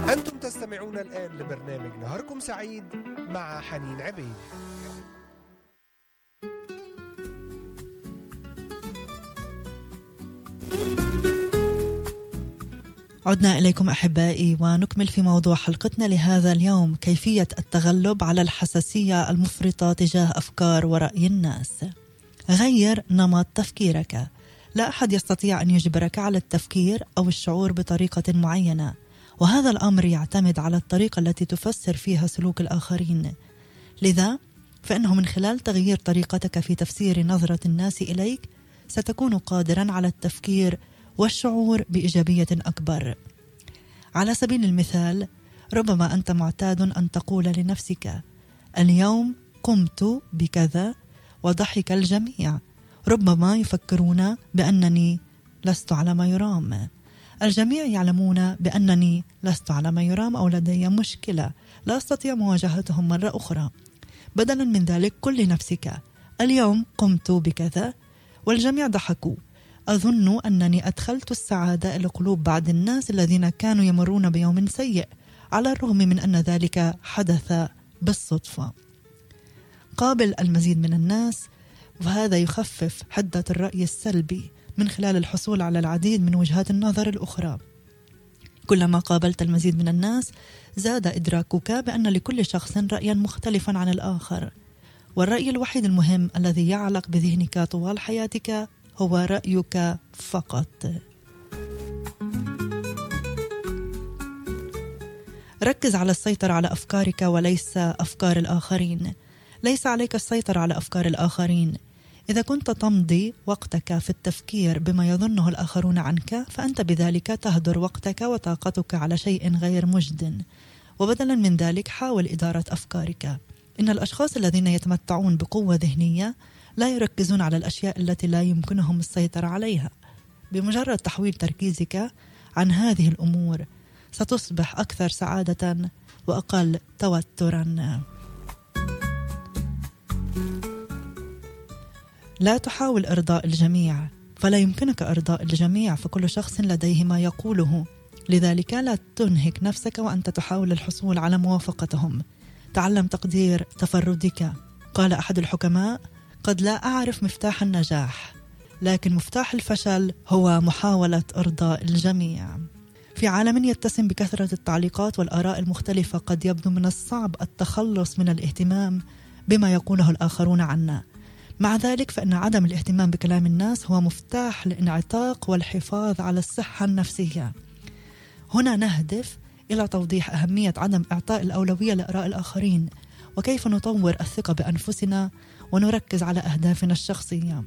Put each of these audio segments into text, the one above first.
أنتم تستمعون الآن لبرنامج نهاركم سعيد مع حنين عبيد. عدنا إليكم أحبائي ونكمل في موضوع حلقتنا لهذا اليوم: كيفية التغلب على الحساسية المفرطة تجاه أفكار ورأي الناس. غير نمط تفكيرك. لا أحد يستطيع أن يجبرك على التفكير أو الشعور بطريقة معينة، وهذا الأمر يعتمد على الطريقة التي تفسر فيها سلوك الآخرين. لذا فإنه من خلال تغيير طريقتك في تفسير نظرة الناس إليك ستكون قادرا على التفكير والشعور بإيجابية أكبر. على سبيل المثال، ربما أنت معتاد أن تقول لنفسك: اليوم قمت بكذا، وضحك الجميع. ربما يفكرون بأنني لست على ما يرام. الجميع يعلمون بأنني لست على ما يرام أو لدي مشكلة لا أستطيع مواجهتهم مرة أخرى. بدلا من ذلك قل لنفسك: اليوم قمت بكذا والجميع ضحكوا. أظن أنني أدخلت السعادة إلى قلوب بعض الناس الذين كانوا يمرون بيوم سيء، على الرغم من أن ذلك حدث بالصدفة. قابل المزيد من الناس، وهذا يخفف حدة الرأي السلبي من خلال الحصول على العديد من وجهات النظر الأخرى. كلما قابلت المزيد من الناس زاد إدراكك بأن لكل شخص رأيا مختلفا عن الآخر، والرأي الوحيد المهم الذي يعلق بذهنك طوال حياتك هو رأيك فقط. ركز على السيطرة على أفكارك وليس أفكار الآخرين. ليس عليك السيطرة على أفكار الآخرين. إذا كنت تمضي وقتك في التفكير بما يظنه الآخرون عنك، فأنت بذلك تهدر وقتك وطاقتك على شيء غير مجد. وبدلا من ذلك حاول إدارة أفكارك. إن الأشخاص الذين يتمتعون بقوة ذهنية لا يركزون على الأشياء التي لا يمكنهم السيطرة عليها. بمجرد تحويل تركيزك عن هذه الأمور ستصبح أكثر سعادة وأقل توترا. لا تحاول إرضاء الجميع، فلا يمكنك إرضاء الجميع، فكل شخص لديه ما يقوله. لذلك لا تنهك نفسك وأنت تحاول الحصول على موافقتهم. تعلم تقدير تفردك. قال أحد الحكماء: قد لا أعرف مفتاح النجاح، لكن مفتاح الفشل هو محاولة إرضاء الجميع. في عالم يتسم بكثرة التعليقات والآراء المختلفة، قد يبدو من الصعب التخلص من الاهتمام بما يقوله الآخرون عنا. مع ذلك فإن عدم الاهتمام بكلام الناس هو مفتاح الانعتاق والحفاظ على الصحة النفسية. هنا نهدف إلى توضيح أهمية عدم إعطاء الأولوية لآراء الآخرين، وكيف نطور الثقة بأنفسنا ونركز على أهدافنا الشخصية.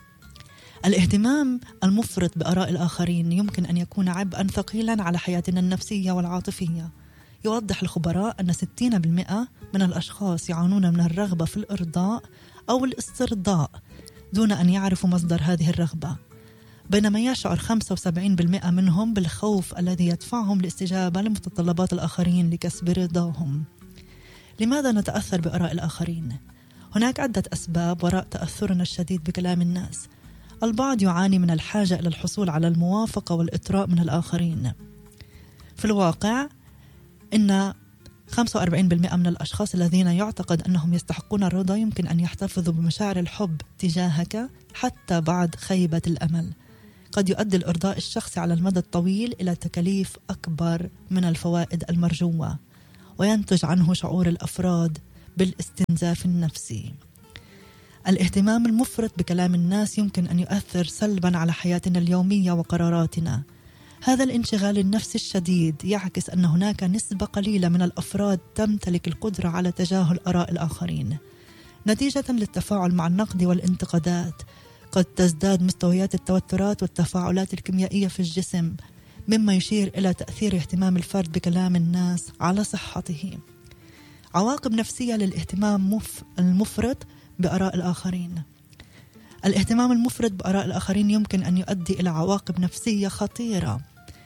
الاهتمام المفرط بآراء الآخرين يمكن أن يكون عبئا ثقيلا على حياتنا النفسية والعاطفية. يوضح الخبراء أن 60% من الأشخاص يعانون من الرغبة في الإرضاء أو الاسترضاء دون أن يعرفوا مصدر هذه الرغبة، بينما يشعر 75% منهم بالخوف الذي يدفعهم لاستجابة لمتطلبات الآخرين لكسب رضاهم. لماذا نتأثر بآراء الآخرين؟ هناك عدة أسباب وراء تأثرنا الشديد بكلام الناس. البعض يعاني من الحاجة إلى الحصول على الموافقة والإطراء من الآخرين. في الواقع إن 45% من الأشخاص الذين يعتقد أنهم يستحقون الرضا يمكن أن يحتفظوا بمشاعر الحب تجاهك حتى بعد خيبة الأمل. قد يؤدي الإرضاء الشخصي على المدى الطويل إلى تكاليف أكبر من الفوائد المرجوة، وينتج عنه شعور الأفراد بالاستنزاف النفسي. الاهتمام المفرط بكلام الناس يمكن أن يؤثر سلبا على حياتنا اليومية وقراراتنا. هذا الانشغال النفسي الشديد يعكس أن هناك نسبة قليلة من الأفراد تمتلك القدرة على تجاهل آراء الآخرين. نتيجة للتفاعل مع النقد والانتقادات قد تزداد مستويات التوترات والتفاعلات الكيميائية في الجسم، مما يشير إلى تأثير اهتمام الفرد بكلام الناس على صحته. عواقب نفسية للاهتمام المفرط بآراء الآخرين. الاهتمام المفرط بآراء الآخرين يمكن أن يؤدي إلى عواقب نفسية خطيرة.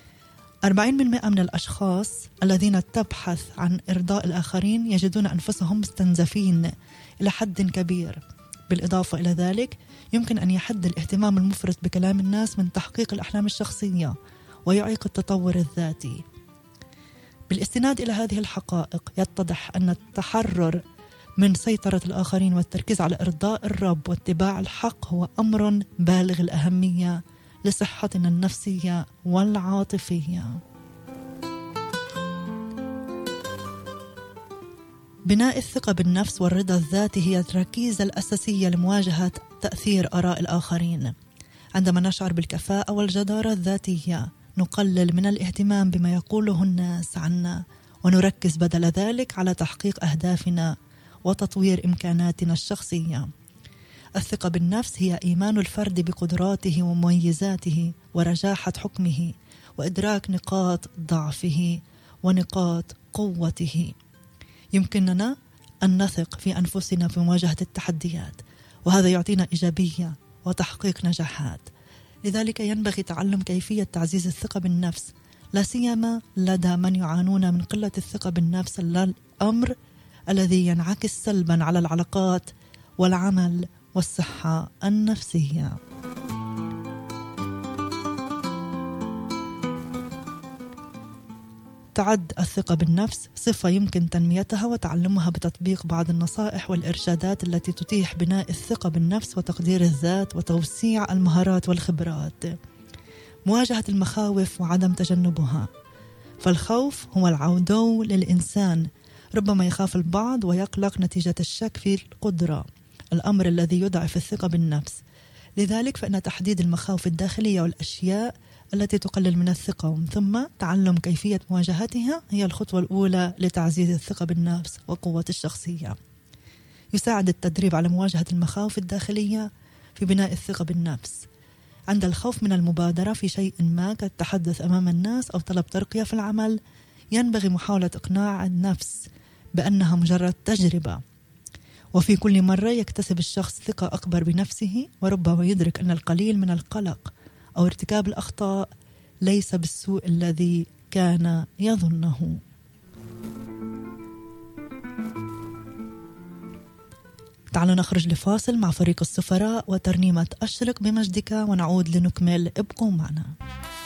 40% من الأشخاص الذين تبحث عن إرضاء الآخرين يجدون أنفسهم مستنزفين إلى حد كبير. بالإضافة إلى ذلك يمكن أن يحد الاهتمام المفرط بكلام الناس من تحقيق الأحلام الشخصية ويعيق التطور الذاتي. بالاستناد إلى هذه الحقائق يتضح أن التحرر من سيطرة الآخرين والتركيز على إرضاء الرب واتباع الحق هو أمر بالغ الأهمية لصحتنا النفسية والعاطفية. بناء الثقة بالنفس والرضا الذاتي هي الركيزة الأساسية لمواجهة تأثير آراء الآخرين. عندما نشعر بالكفاءة والجدارة الذاتية نقلل من الاهتمام بما يقوله الناس عنا ونركز بدل ذلك على تحقيق أهدافنا وتطوير إمكاناتنا الشخصية. الثقة بالنفس هي إيمان الفرد بقدراته ومميزاته ورجاحة حكمه وإدراك نقاط ضعفه ونقاط قوته. يمكننا أن نثق في أنفسنا في مواجهة التحديات، وهذا يعطينا إيجابية وتحقيق نجاحات. لذلك ينبغي تعلم كيفية تعزيز الثقة بالنفس، لا سيما لدى من يعانون من قلة الثقة بالنفس، الأمر الذي ينعكس سلبا على العلاقات والعمل والصحة النفسية. تعد الثقة بالنفس صفة يمكن تنميتها وتعلمها بتطبيق بعض النصائح والإرشادات التي تتيح بناء الثقة بالنفس وتقدير الذات وتوسيع المهارات والخبرات. مواجهة المخاوف وعدم تجنبها، فالخوف هو العدو للإنسان. ربما يخاف البعض ويقلق نتيجة الشك في القدرة، الأمر الذي يضعف الثقة بالنفس. لذلك فإن تحديد المخاوف الداخلية والأشياء التي تقلل من الثقة ثم تعلم كيفية مواجهتها هي الخطوة الأولى لتعزيز الثقة بالنفس وقوة الشخصية. يساعد التدريب على مواجهة المخاوف الداخلية في بناء الثقة بالنفس. عند الخوف من المبادرة في شيء ما كالتحدث أمام الناس أو طلب ترقية في العمل، ينبغي محاولة إقناع النفس بأنها مجرد تجربة، وفي كل مرة يكتسب الشخص ثقة أكبر بنفسه، وربما يدرك أن القليل من القلق أو ارتكاب الأخطاء ليس بالسوء الذي كان يظنه. تعالوا نخرج لفاصل مع فريق السفراء وترنيمة أشرق بمجدك ونعود لنكمل. ابقوا معنا.